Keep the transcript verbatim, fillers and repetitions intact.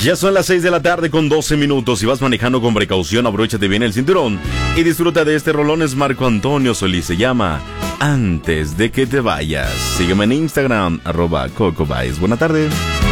Ya son las seis de la tarde con doce minutos. Si vas manejando con precaución, abróchate bien el cinturón y disfruta de este rolón. Es Marco Antonio Solís, se llama Antes de que te vayas. Sígueme en Instagram, arroba Coco Baez. Buena tarde.